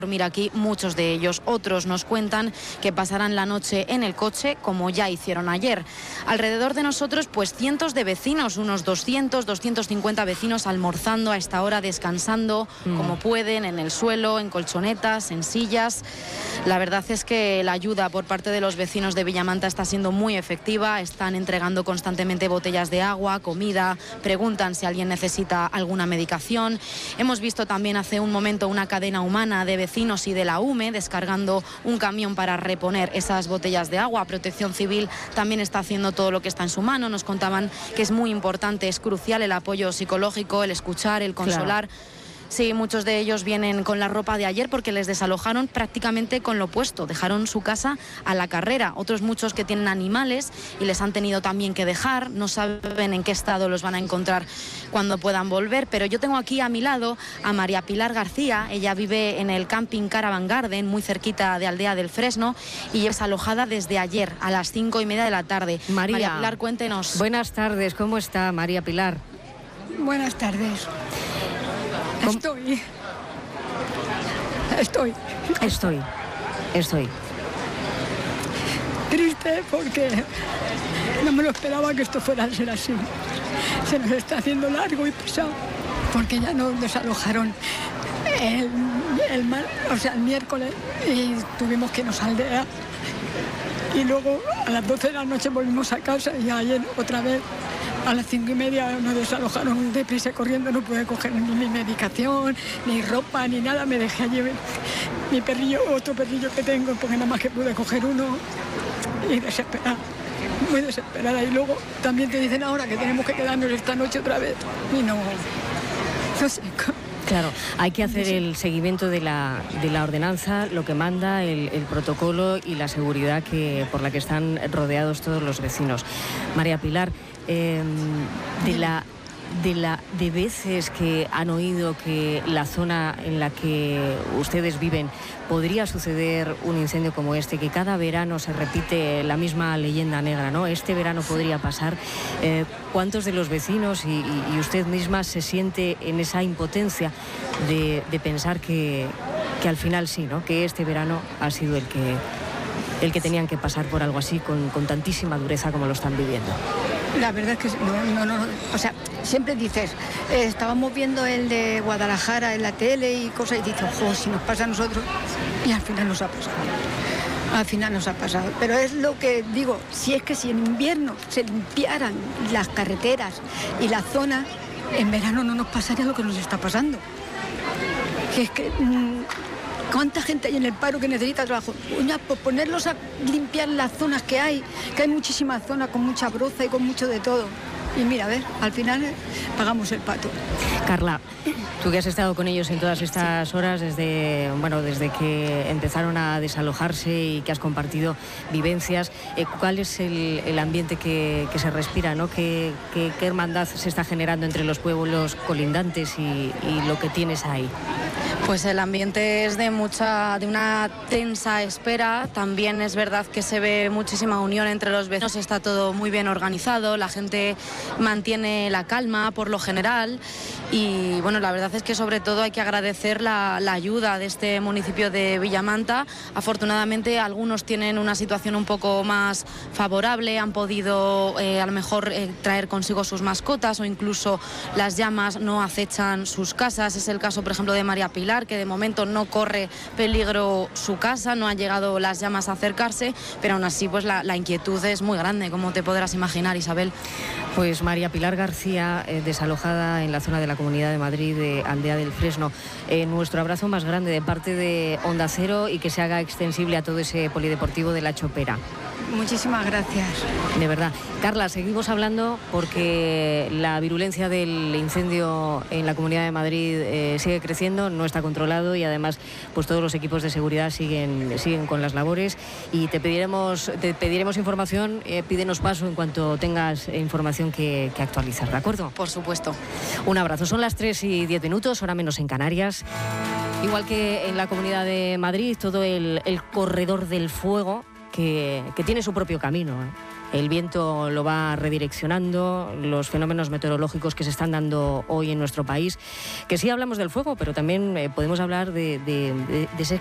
dormir aquí, muchos de ellos. Otros nos cuentan que pasarán la noche en el coche, como ya hicieron ayer. Alrededor de nosotros, pues cientos de vecinos, unos 200, 250 vecinos almorzando a esta hora, descansando como pueden, en el suelo, en colchonetas, en sillas. La verdad es que la ayuda por parte de los vecinos de Villamanta está siendo muy efectiva. Están entregando constantemente botellas de agua, comida, preguntan si alguien necesita alguna medicación. Hemos visto también hace un momento una cadena humana de vecinos y de la UME descargando un camión para reponer esas botellas de agua. Protección Civil también está haciendo todo lo que está en su mano. Nos contaban que es muy importante, es crucial el apoyo psicológico, el escuchar, el consolar. Claro. Sí, muchos de ellos vienen con la ropa de ayer porque les desalojaron prácticamente con lo opuesto. Dejaron su casa a la carrera. Otros muchos que tienen animales y les han tenido también que dejar. No saben en qué estado los van a encontrar cuando puedan volver. Pero yo tengo aquí a mi lado a María Pilar García. Ella vive en el camping Caravan Garden, muy cerquita de Aldea del Fresno, y es alojada desde ayer a las 5:30 de la tarde. María Pilar, cuéntenos. Buenas tardes, ¿cómo está María Pilar? Buenas tardes. Estoy triste porque no me lo esperaba que esto fuera a ser así. Se nos está haciendo largo y pesado porque ya nos desalojaron el miércoles y tuvimos que irnos a Aldea y luego a las 12 de la noche volvimos a casa y ayer otra vez a las 5:30 nos desalojaron deprisa corriendo. No pude coger ni mi medicación, ni ropa, ni nada. Me dejé allí mi perrillo, otro perrillo que tengo, porque nada más que pude coger uno. Y desesperada, muy desesperada. Y luego también te dicen ahora que tenemos que quedarnos esta noche otra vez. Y no sé. Claro, hay que hacer el seguimiento de la ordenanza, lo que manda el protocolo y la seguridad por la que están rodeados todos los vecinos. María Pilar, de veces que han oído que la zona en la que ustedes viven podría suceder un incendio como este, que cada verano se repite la misma leyenda negra, ¿no? Este verano podría pasar. ¿Cuántos de los vecinos y usted misma se siente en esa impotencia de pensar que al final sí, ¿no? Que este verano ha sido el que tenían que pasar por algo así con tantísima dureza como lo están viviendo? La verdad es que no, o sea, siempre dices, estábamos viendo el de Guadalajara en la tele y cosas, y dices, ojo, si nos pasa a nosotros, y al final nos ha pasado. Al final nos ha pasado. Pero es lo que digo, si en invierno se limpiaran las carreteras y la zona, en verano no nos pasaría lo que nos está pasando. Que es que... ¿cuánta gente hay en el paro que necesita trabajo? Pues ponerlos a limpiar las zonas que hay muchísimas zonas con mucha broza y con mucho de todo. Y mira, a ver, al final pagamos el pato. Carla, tú que has estado con ellos en todas estas horas, desde que empezaron a desalojarse y que has compartido vivencias, ¿cuál es el ambiente que se respira, ¿no? ¿Qué hermandad se está generando entre los pueblos colindantes y lo que tienes ahí? Pues el ambiente es de una tensa espera. También es verdad que se ve muchísima unión entre los vecinos. Está todo muy bien organizado, la gente mantiene la calma por lo general. Y bueno, la verdad es que sobre todo hay que agradecer la ayuda de este municipio de Villamanta. Afortunadamente algunos tienen una situación un poco más favorable, han podido a lo mejor traer consigo sus mascotas, o incluso las llamas no acechan sus casas. Es el caso, por ejemplo, de María Pilar, que de momento no corre peligro su casa, no han llegado las llamas a acercarse, pero aún así pues la inquietud es muy grande, como te podrás imaginar, Isabel. Pues María Pilar García, desalojada en la zona de la Comunidad de Madrid, de Aldea del Fresno. Nuestro abrazo más grande de parte de Onda Cero y que se haga extensible a todo ese polideportivo de La Chopera. Muchísimas gracias. De verdad. Carla, seguimos hablando porque la virulencia del incendio en la Comunidad de Madrid sigue creciendo, no está controlado y además pues todos los equipos de seguridad siguen con las labores y te pediremos información, pídenos paso en cuanto tengas información que actualizar, ¿de acuerdo? Por supuesto. Un abrazo. Son las 3:10, hora menos en Canarias. Igual que en la Comunidad de Madrid, todo el corredor del fuego que tiene su propio camino, el viento lo va redireccionando, los fenómenos meteorológicos que se están dando hoy en nuestro país, que sí hablamos del fuego, pero también podemos hablar de ese